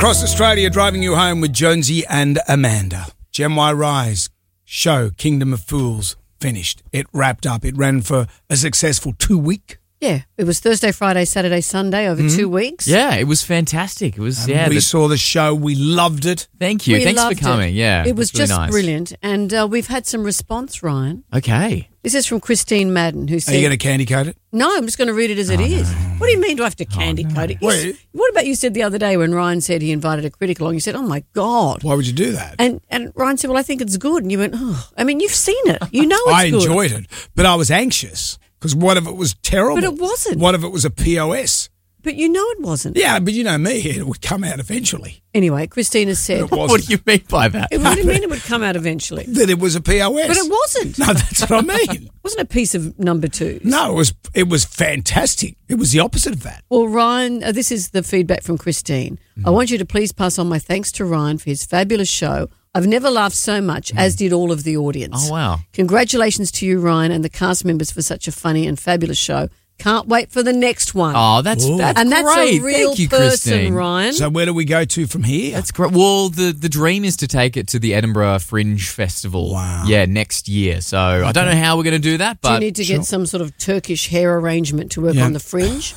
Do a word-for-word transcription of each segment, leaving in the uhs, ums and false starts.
Across Australia, driving you home with Jonesy and Amanda. Gen Y Rise show, Kingdom of Fools, finished. It wrapped up. It ran for a successful two week. Yeah, it was Thursday, Friday, Saturday, Sunday over mm-hmm. two weeks. Yeah, it was fantastic. It was. And yeah, we the, saw the show. We loved it. Thank you. We Thanks for loved coming. It. Yeah, it was really just nice. brilliant, and uh, we've had some response, Ryan. Okay. This is from Christine Madden, who said, Are you going to candy coat it? No, I'm just going to read it as it oh, is. No. What do you mean do I have to candy oh, coat no. it? You, what about you said the other day when Ryan said he invited a critic along, you said, oh, my God. Why would you do that? And and Ryan said, well, I think it's good. And you went, oh, I mean, you've seen it. You know it's I good. I enjoyed it, but I was anxious because what if it was terrible? But it wasn't. What if it was a P O S? But you know it wasn't. Yeah, but you know me, it would come out eventually. Anyway, Christina said. What do you mean by that? It, what do you mean it would come out eventually? That it was a P O S. But it wasn't. No, that's what I mean. It wasn't a piece of number two. No, it was it was fantastic. It was the opposite of that. Well, Ryan, uh, this is the feedback from Christine. Mm. I want you to please pass on my thanks to Ryan for his fabulous show. I've never laughed so much, mm. as did all of the audience. Oh, wow. Congratulations to you, Ryan, and the cast members for such a funny and fabulous show. Can't wait for the next one. Oh, that's that's and great. that's a real Thank you, person, Christine. Ryan. So where do we go to from here? That's great. Well, the, the dream is to take it to the Edinburgh Fringe Festival. Wow. Yeah, next year. So okay. I don't know how we're going to do that, but do you need to sure. get some sort of Turkish hair arrangement to work yeah. on the fringe?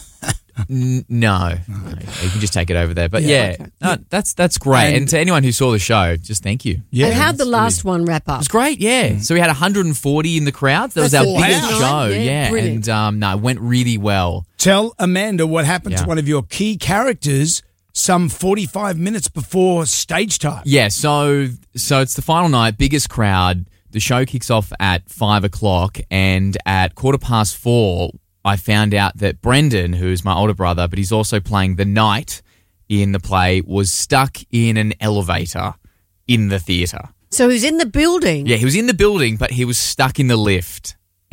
N- no. no, you can just take it over there. But yeah, yeah, okay. no, that's that's great. And, And to anyone who saw the show, just thank you. Yeah, and how'd the last really, one wrap up? It was great. Yeah, mm. so we had one hundred forty in the crowd. That That's was our a biggest big show. night. Yeah, Yeah, brilliant. and um, no, it went really well. Tell Amanda what happened yeah. to one of your key characters some forty-five minutes before stage time. Yeah, so so it's the final night, biggest crowd. The show kicks off at five o'clock, and at quarter past four, I found out that Brendan, who's my older brother, but he's also playing the knight in the play, was stuck in an elevator in the theatre. So he's in the building. Yeah, he was in the building, but he was stuck in the lift,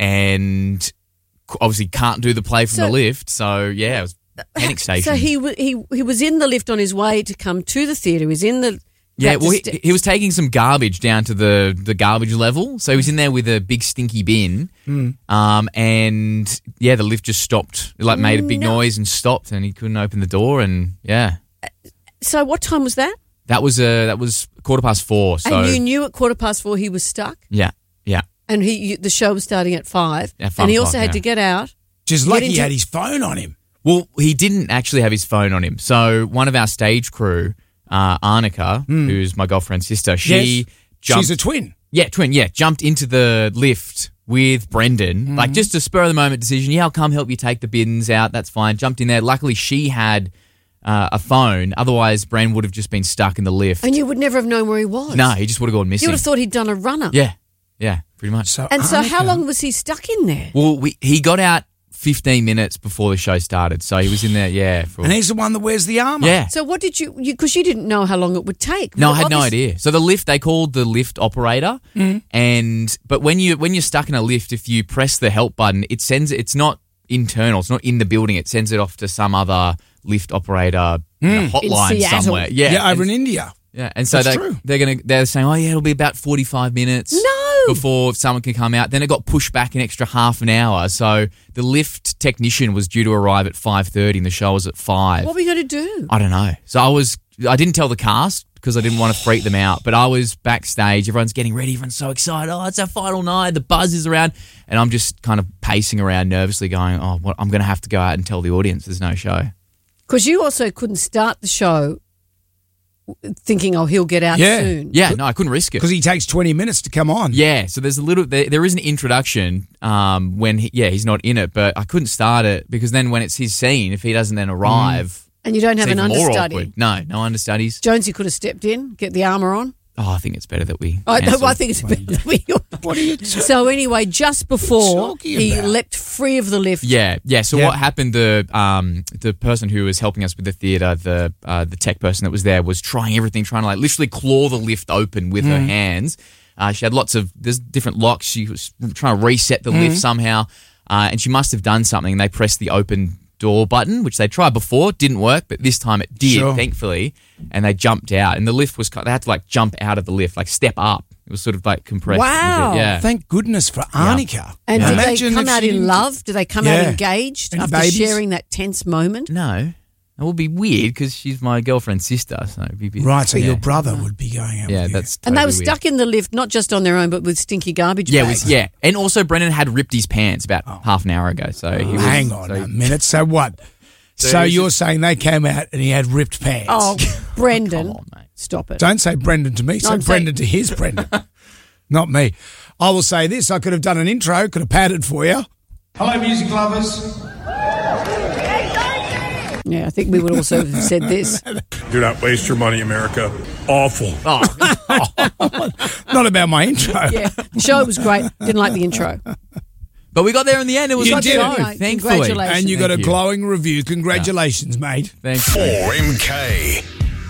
and obviously can't do the play from So- the lift. So yeah, it was panic station. So he w- he he was in the lift on his way to come to the theatre. He was in the Yeah, had to well, he, st- he was taking some garbage down to the, the garbage level. So he was in there with a big stinky bin. Mm. Um, and, yeah, the lift just stopped. It, like, made a big No. noise and stopped, and he couldn't open the door. And, yeah, So what time was that? that was uh, that was quarter past four. So, and you knew at quarter past four he was stuck, yeah, yeah. and he you, the show was starting at five, At five and he o'clock, also had yeah. to get out. Just Get lucky he into- had his phone on him. Well, he didn't actually have his phone on him. So one of our stage crew, uh, Arnica, who's my girlfriend's sister, she Yes. jumped. She's a twin. Yeah, twin, yeah. Jumped into the lift with Brendan. Mm-hmm. Like, just a spur-of-the-moment decision. Yeah, I'll come help you take the bins out. That's fine. Jumped in there. Luckily, she had uh, a phone. Otherwise, Bren would have just been stuck in the lift. And you would never have known where he was. No, he just would have gone You missing. would have thought he'd done a runner. Yeah, yeah, pretty much. So And so how Arnica- long was he stuck in there? Well, we, he got out fifteen minutes before the show started. So he was in there, yeah. For, And he's the one that wears the armour. yeah. So what did you, because you, you didn't know how long it would take. No, Well, I had no obviously- idea. So the lift, they called the lift operator, Mm. and but when you when you're stuck in a lift, if you press the help button, it sends it's not internal, it's not in the building. It sends it off to some other lift operator you know, hotline In Seattle. somewhere. Yeah, Yeah, over and, in India. yeah, and so That's they true. they're gonna they're saying, oh yeah, it'll be about forty five minutes. No. Before someone can come out. Then it got pushed back an extra half an hour. So the lift technician was due to arrive at five thirty, and the show was at five. What were you going to do? I don't know. So I was, I didn't tell the cast because I didn't want to freak them out, but I was backstage. Everyone's getting ready. Everyone's so excited. Oh, it's our final night. The buzz is around. And I'm just kind of pacing around nervously going, oh, what, I'm going to have to go out and tell the audience there's no show. Because you also couldn't start the show thinking, oh, he'll get out Yeah. soon. Yeah, no, I couldn't risk it. Because he takes twenty minutes to come on. Yeah, so there's a little, there, there is an introduction um, when, he, yeah, he's not in it, but I couldn't start it because then when it's his scene, if he doesn't then arrive, And you don't have it's an even more understudy. awkward. No, no understudies. Jonesy could have stepped in, get the armour on. Oh, I think it's better that we. I, no, cancel. I think it's better that we. What are you So anyway, just before talking he about? leapt free of the lift. Yeah, yeah. So Yeah. what happened? The um the person who was helping us with the theatre, the uh, the tech person that was there, was trying everything, trying to like literally claw the lift open with her hands. Uh, she had lots of there's different locks. She was trying to reset the lift somehow, uh, and she must have done something. And they pressed the open door button, which they tried before, didn't work, but this time it did, Sure. thankfully. And they jumped out, and the lift was they had to like jump out of the lift, like step up. It was sort of like compressed. a Wow. bit, yeah. Thank goodness for Arnica. And Now did they imagine come if out she in didn't- love? Do they come out Yeah. engaged Any after babies? sharing that tense moment? No. It would be weird because she's my girlfriend's sister. So it'd be a bit- Right, so yeah. your brother would be going out Yeah, with you. that's And they were totally weird. stuck in the lift, not just on their own, but with stinky garbage Yeah, it bags. was, yeah. And also Brendan had ripped his pants about half an hour ago. So he was, Hang on so- a minute. So what? So, So he's you're just- saying they came out and he had ripped pants? Oh, Brendan. Come on, mate. Stop it. Don't say Brendan to me. Say I'm Brendan to his Brendan. Not me. I will say this. I could have done an intro, could have padded for you. Hello, music lovers. Yeah, I think we would also have said this. Do not waste your money, America. Awful. Not about my intro. Yeah, the show was great. Didn't like the intro. But we got there in the end. It was You a good did. show, Right, thankfully. congratulations. And you got Thank a you. glowing review. Congratulations, mate. Thanks. four M K.